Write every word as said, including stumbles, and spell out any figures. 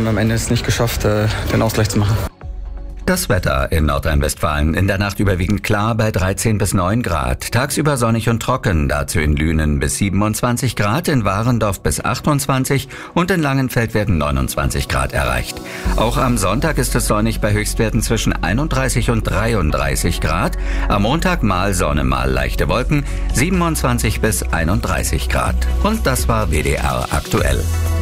haben am Ende es nicht geschafft, den Ausgleich zu machen. Das Wetter in Nordrhein-Westfalen: in der Nacht überwiegend klar bei dreizehn bis neun Grad. Tagsüber sonnig und trocken, dazu in Lünen bis siebenundzwanzig Grad, in Warendorf bis achtundzwanzig und in Langenfeld werden neunundzwanzig Grad erreicht. Auch am Sonntag ist es sonnig bei Höchstwerten zwischen einunddreißig und dreiunddreißig Grad. Am Montag mal Sonne, mal leichte Wolken, siebenundzwanzig bis einunddreißig Grad. Und das war W D R aktuell.